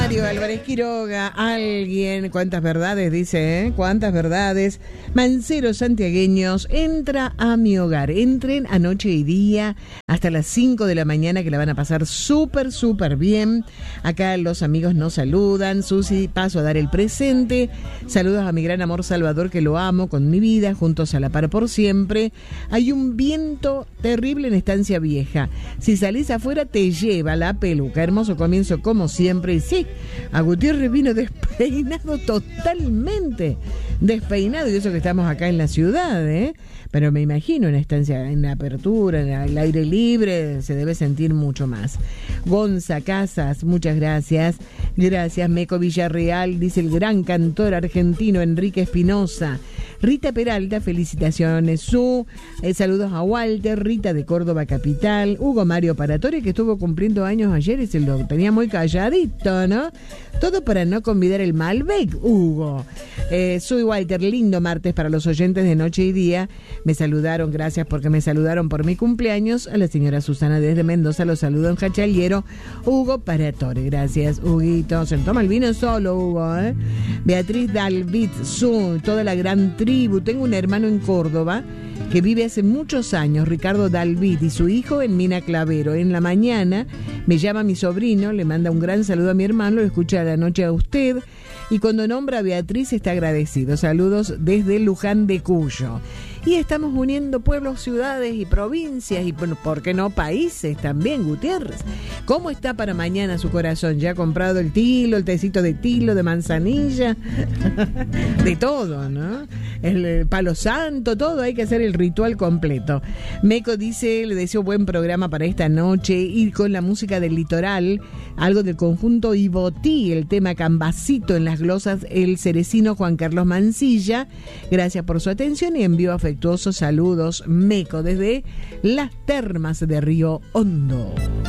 Mario Álvarez Quiroga, alguien, cuántas verdades dice, cuántas verdades. Manceros santiagueños, entra a mi hogar, entren a noche y día hasta las 5 de la mañana que la van a pasar súper bien. Acá los amigos nos saludan. Susi, paso a dar el presente. Saludos a mi gran amor Salvador, que lo amo con mi vida, juntos a la par por siempre. Hay un viento terrible en Estancia Vieja. Si salís afuera te lleva la peluca. Hermoso comienzo como siempre. Y sí, a Gutiérrez vino despeinado totalmente. Despeinado, y eso que estamos acá en la ciudad, pero me imagino en estancia, en la apertura, en el aire libre, se debe sentir mucho más. Gonza Casas, muchas gracias. Gracias, Meco Villarreal, dice el gran cantor argentino Enrique Espinosa. Rita Peralta, felicitaciones. Saludos a Walter, Rita de Córdoba Capital. Hugo Mario Paratore, que estuvo cumpliendo años ayer y se lo tenía muy calladito, ¿no? Todo para no convidar el Malbec, Hugo. Soy Walter, lindo martes para los oyentes de Noche y Día. Me saludaron, gracias porque me saludaron por mi cumpleaños. A la señora Susana desde Mendoza, los saludo en Jachaliero. Hugo Paratore, gracias, Huguito. Se toma el vino solo, Hugo, Beatriz Dalvit, toda la gran tribu. Tengo un hermano en Córdoba que vive hace muchos años, Ricardo Dalvit, y su hijo en Mina Clavero. En la mañana me llama mi sobrino, le manda un gran saludo a mi hermano, lo escucha a la noche a usted, y cuando nombra a Beatriz está agradecido. Saludos desde Luján de Cuyo. Y estamos uniendo pueblos, ciudades y provincias y, bueno, ¿por qué no países también, Gutiérrez? ¿Cómo está para mañana su corazón? ¿Ya ha comprado el tilo, el tecito de tilo, de manzanilla? De todo, ¿no? El palo santo, todo, hay que hacer el ritual completo. Meco dice, le deseo buen programa para esta noche y con la música del litoral, algo del conjunto Ibotí, el tema Cambacito en las glosas, el cerecino Juan Carlos Mancilla. Gracias por su atención y envío afectuosos saludos, Meco, desde las termas de Río Hondo.